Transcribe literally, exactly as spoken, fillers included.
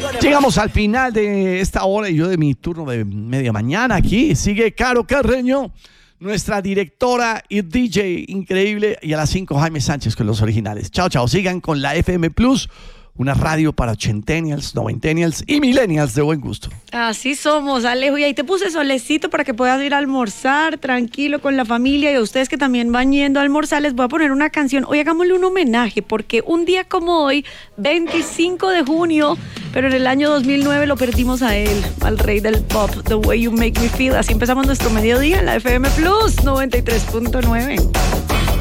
Llegamos al final de esta hora y yo de mi turno de media mañana aquí. Sigue Caro Carreño, nuestra directora y D J increíble. Y a las cinco Jaime Sánchez con los originales. Chao, chao. Sigan con la F M Plus, una radio para ochentennials, noventennials y millennials de buen gusto. Así somos, Alejo. Y ahí te puse solecito para que puedas ir a almorzar tranquilo con la familia. Y a ustedes que también van yendo a almorzar, les voy a poner una canción. Hoy hagámosle un homenaje, porque un día como hoy, veinticinco de junio, pero en el año dos mil nueve lo perdimos a él, al rey del pop, The Way You Make Me Feel. Así empezamos nuestro mediodía en la F M Plus noventa y tres punto nueve.